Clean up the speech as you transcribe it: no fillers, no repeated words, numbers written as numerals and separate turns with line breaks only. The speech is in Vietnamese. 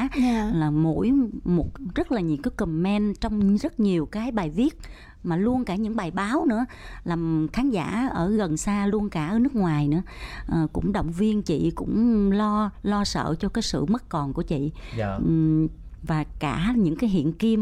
giả. Là mỗi một rất là nhiều cái comment trong rất nhiều cái bài viết, mà luôn cả những bài báo nữa, làm khán giả ở gần xa luôn cả ở nước ngoài nữa cũng động viên chị, cũng lo sợ cho cái sự mất còn của chị. Và cả những cái hiện kim